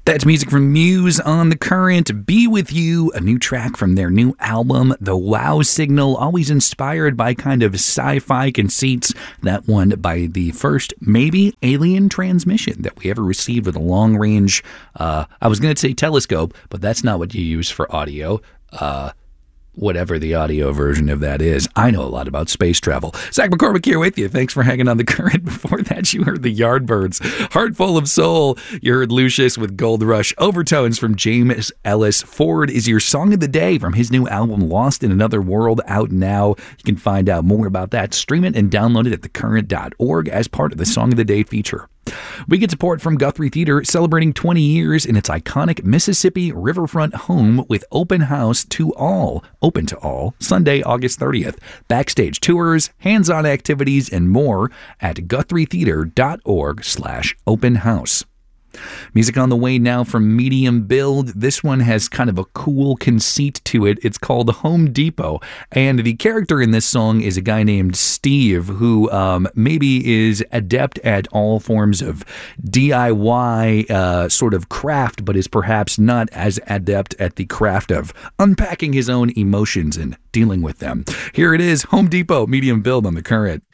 That's music from Muse on The Current. Be With You, a new track from their new album, The Wow Signal, always inspired by kind of sci-fi conceits. That one by the first, maybe, alien transmission that we ever received with a long-range, I was going to say telescope, but that's not what you use for audio. Whatever the audio version of that is. I know a lot about space travel. Zach McCormick here with you. Thanks for hanging on The Current. Before that, you heard the Yardbirds. Heart Full of Soul. You heard Lucius with Gold Rush. Overtones from James Ellis. Forward is your song of the day from his new album, Lost in Another World, out now. You can find out more about that. Stream it and download it at thecurrent.org as part of the Song of the Day feature. We get support from Guthrie Theater, celebrating 20 years in its iconic Mississippi riverfront home with open house to all, open to all, Sunday, August 30th. Backstage tours, hands-on activities, and more at GuthrieTheater.org/open house. Music on the way now from Medium Build. This one has kind of a cool conceit to it. It's called Home Depot, and the character in this song is a guy named Steve who maybe is adept at all forms of DIY sort of craft, but is perhaps not as adept at the craft of unpacking his own emotions and dealing with them. Here it is, Home Depot, Medium Build on The Current.